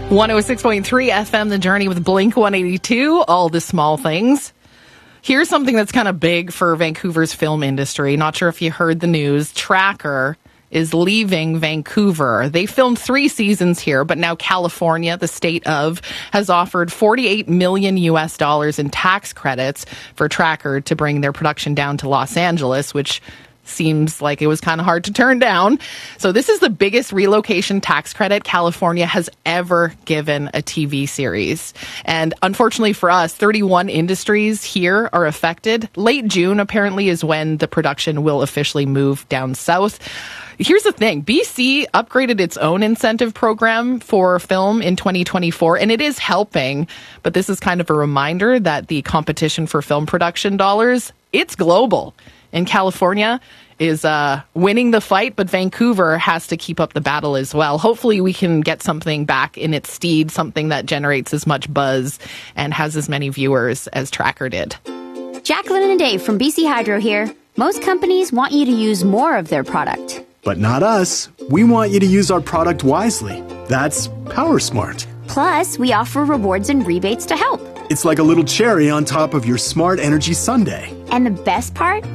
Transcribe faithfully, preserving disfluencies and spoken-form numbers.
one oh six point three F M, The Journey with Blink one eighty-two, all the small things. Here's something that's kind of big for Vancouver's film industry. Not sure if you heard the news. Tracker is leaving Vancouver. They filmed three seasons here, but now California, the state of, has offered forty-eight million U S dollars in tax credits for Tracker to bring their production down to Los Angeles, which seems like it was kind of hard to turn down. So this is the biggest relocation tax credit California has ever given a T V series. And unfortunately for us, thirty-one industries here are affected. Late June, apparently, is when the production will officially move down south. Here's the thing. B C upgraded its own incentive program for film in twenty twenty-four, and it is helping. But this is kind of a reminder that the competition for film production dollars, it's global. And California is uh, winning the fight, but Vancouver has to keep up the battle as well. Hopefully we can get something back in its stead, something that generates as much buzz and has as many viewers as Tracker did. Jacqueline and Dave from B C Hydro here. Most companies want you to use more of their product. But not us. We want you to use our product wisely. That's PowerSmart. Plus, we offer rewards and rebates to help. It's like a little cherry on top of your smart energy sundae. And the best part?